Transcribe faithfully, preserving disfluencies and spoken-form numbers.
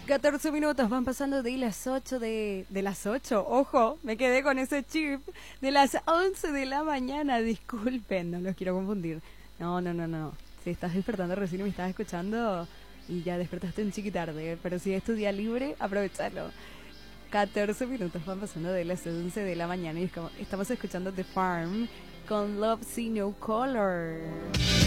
catorce minutos van pasando de las ocho de, de las ocho, ojo, me quedé con ese chip, de las once de la mañana, disculpen, no los quiero confundir. No, no, no, no, si estás despertando recién y me estás escuchando y ya despertaste un chiqui tarde, pero si es tu día libre, aprovechalo. catorce minutos van pasando de las once de la mañana y estamos escuchando The Farm con Love See No Color.